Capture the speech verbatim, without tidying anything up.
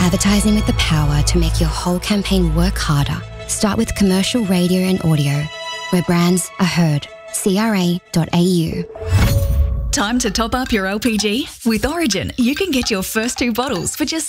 Advertising with the power to make your whole campaign work harder. Start with commercial radio and audio, where brands are heard. C R A dot A U. Time to top up your L P G? With Origin, you can get your first two bottles for just